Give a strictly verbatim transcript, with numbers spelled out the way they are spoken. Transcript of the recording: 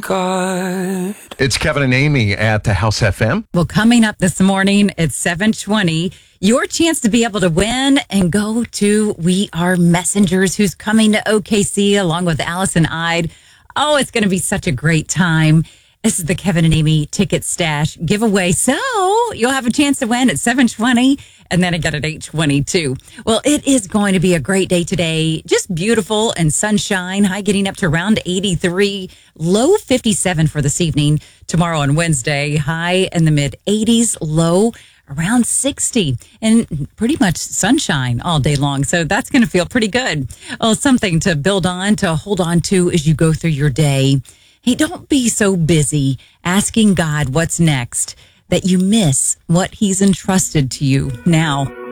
God. It's Kevin and Amy at the House F M. Well, coming up this morning at seven twenty, your chance to be able to win and go to We Are Messengers, who's coming to O K C along with Allison Ide. Oh, it's going to be such a great time. This is the Kevin and Amy Ticket Stash giveaway. So you'll have a chance to win at seven twenty and then again at eight twenty-two. Well, it is going to be a great day today. Just beautiful and sunshine. High getting up to around eighty-three, low fifty-seven for this evening. Tomorrow on Wednesday, high in the mid eighties, low around sixty, and pretty much sunshine all day long. So that's going to feel pretty good. Well, something to build on, to hold on to as you go through your day. Hey, don't be so busy asking God what's next that you miss what he's entrusted to you now.